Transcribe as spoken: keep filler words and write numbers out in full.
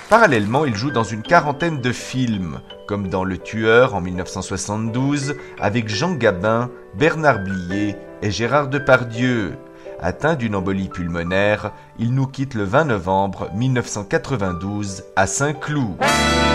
Parallèlement, il joue dans une quarantaine de films, comme dans Le Tueur en mille neuf cent soixante-douze, avec Jean Gabin, Bernard Blier et Gérard Depardieu. Atteint d'une embolie pulmonaire, il nous quitte le vingt novembre mille neuf cent quatre-vingt-douze à Saint-Cloud.